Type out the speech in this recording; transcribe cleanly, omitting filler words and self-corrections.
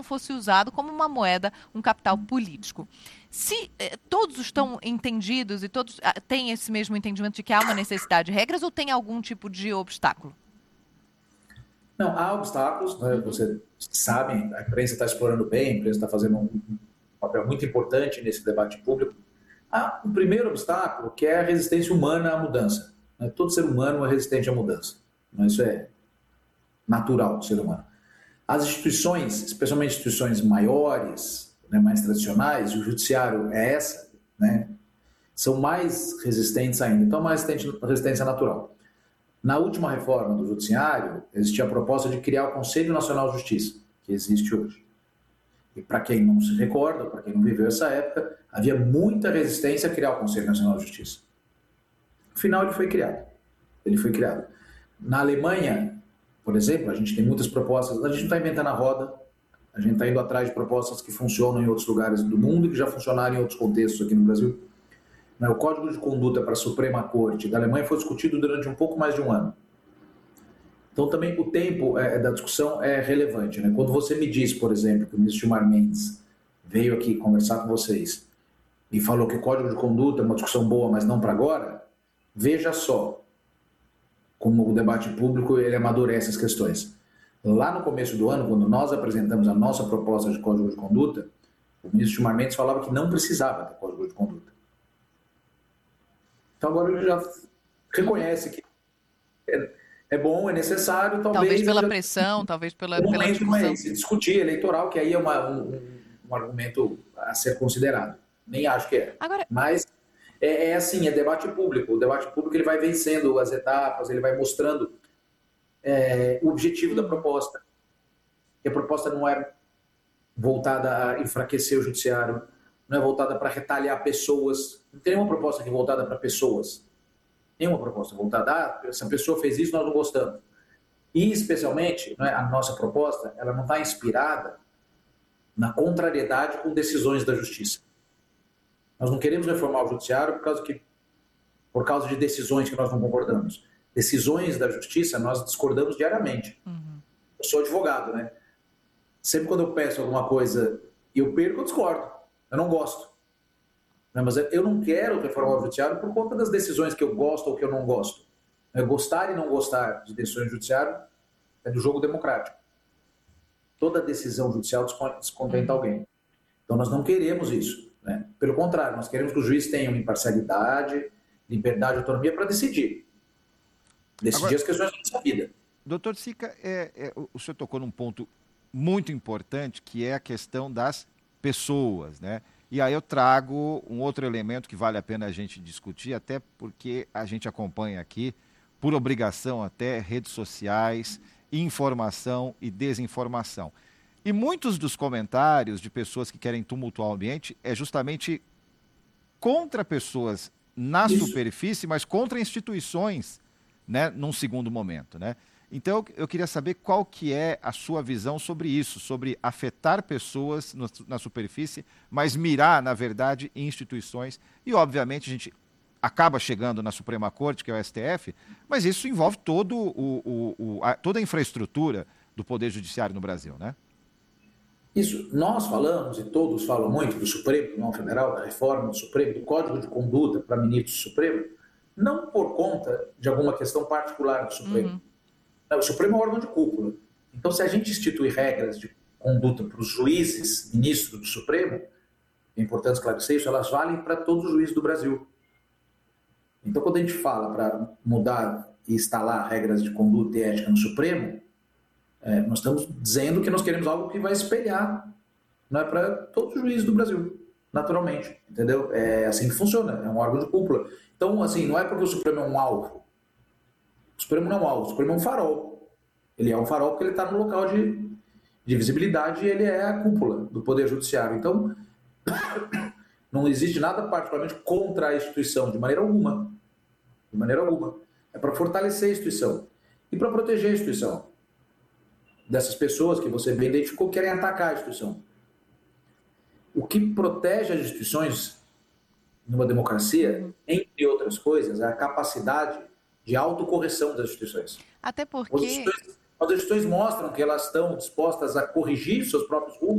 fosse usado como uma moeda, um capital político. Se todos estão entendidos e todos têm esse mesmo entendimento de que há uma necessidade de regras, ou tem algum tipo de obstáculo? Não, há obstáculos, né? Você sabe, a imprensa está explorando bem, a imprensa está fazendo um papel muito importante nesse debate público. Há um primeiro obstáculo, que é a resistência humana à mudança. Né? Todo ser humano é resistente à mudança. Isso é natural do ser humano. As instituições, especialmente instituições maiores, né, mais tradicionais, o judiciário é essa, né, são mais resistentes ainda. Então, uma resistência natural. Na última reforma do judiciário, existia a proposta de criar o Conselho Nacional de Justiça, que existe hoje. E para quem não se recorda, para quem não viveu essa época, havia muita resistência a criar o Conselho Nacional de Justiça. No final, ele foi criado. Na Alemanha, por exemplo, a gente tem muitas propostas, a gente não está inventando a roda, a gente está indo atrás de propostas que funcionam em outros lugares do mundo e que já funcionaram em outros contextos aqui no Brasil. O Código de Conduta para a Suprema Corte da Alemanha foi discutido durante um pouco mais de um ano. Então, também o tempo da discussão é relevante. Né? Quando você me diz, por exemplo, que o ministro Gilmar Mendes veio aqui conversar com vocês e falou que o Código de Conduta é uma discussão boa, mas não para agora, veja só como o debate público ele amadurece as questões. Lá no começo do ano, quando nós apresentamos a nossa proposta de Código de Conduta, o ministro Gilmar Mendes falava que não precisava ter Código de Conduta. Então agora ele já reconhece que é bom, é necessário, talvez pela pressão, talvez pela discussão. Se discutir eleitoral, que aí é um argumento a ser considerado. Nem acho que é. Agora... Mas é assim, é debate público. O debate público ele vai vencendo as etapas, ele vai mostrando o objetivo da proposta. E a proposta não é voltada a enfraquecer o judiciário, não é voltada para retaliar pessoas. Não tem nenhuma proposta aqui voltada para pessoas. Nenhuma proposta voltada, essa pessoa fez isso, nós não gostamos. E, especialmente, a nossa proposta, ela não está inspirada na contrariedade com decisões da justiça. Nós não queremos reformar o judiciário por causa de decisões que nós não concordamos. Decisões da justiça, nós discordamos diariamente. Eu sou advogado, né? Sempre quando eu peço alguma coisa e eu perco, eu discordo. Eu não gosto. Mas eu não quero reformar o judiciário por conta das decisões que eu gosto ou que eu não gosto. Gostar e não gostar de decisões do judiciário é do jogo democrático. Toda decisão judicial descontenta alguém. Então nós não queremos isso. Né? Pelo contrário, nós queremos que o juiz tenha uma imparcialidade, liberdade e autonomia para decidir. Decidir as questões da nossa vida. Doutor Sica, o senhor tocou num ponto muito importante, que é a questão das pessoas, né? E aí eu trago um outro elemento que vale a pena a gente discutir, até porque a gente acompanha aqui, por obrigação até, redes sociais, informação e desinformação. E muitos dos comentários de pessoas que querem tumultuar o ambiente é justamente contra pessoas na superfície, mas contra instituições, né, num segundo momento, né? Então, eu queria saber qual que é a sua visão sobre isso, sobre afetar pessoas na superfície, mas mirar, na verdade, em instituições. E, obviamente, a gente acaba chegando na Suprema Corte, que é o STF, mas isso envolve toda a infraestrutura do Poder Judiciário no Brasil, né? Isso, nós falamos, e todos falam muito, do Supremo Tribunal Federal, da reforma do Supremo, do Código de Conduta para ministros do Supremo, não por conta de alguma questão particular do Supremo. O Supremo é um órgão de cúpula. Então, se a gente instituir regras de conduta para os juízes, ministros do Supremo, é importante esclarecer isso, elas valem para todos os juízes do Brasil. Então, quando a gente fala para mudar e instalar regras de conduta e ética no Supremo, nós estamos dizendo que nós queremos algo que vai espelhar, não é, para todos os juízes do Brasil, naturalmente, entendeu? É assim que funciona, é um órgão de cúpula. Então, assim, não é porque o Supremo é um alvo. O Supremo não é um alvo, o Supremo é um farol. Ele é um farol porque ele está no local de visibilidade e ele é a cúpula do Poder Judiciário. Então, não existe nada particularmente contra a instituição, de maneira alguma. De maneira alguma. É para fortalecer a instituição e para proteger a instituição dessas pessoas que você bem identificou que querem atacar a instituição. O que protege as instituições numa democracia, entre outras coisas, é a capacidade de autocorreção das instituições. Até porque... As instituições mostram que elas estão dispostas a corrigir seus próprios rumos